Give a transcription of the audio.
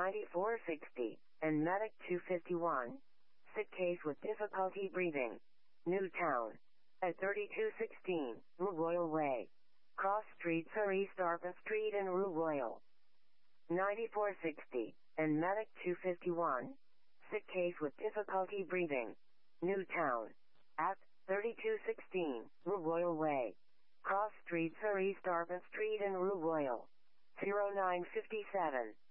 9460, and Medic 251. Sick case with difficulty breathing. Newtown. At 3216, Rue Royal Way. Cross Street, Surrey, Starbuck Street and Rue Royal. 9460, and Medic 251. Sick case with difficulty breathing. Newtown. At 3216, Rue Royal Way. Cross Street, Surrey, Starbuck Street and Rue Royal. 0957.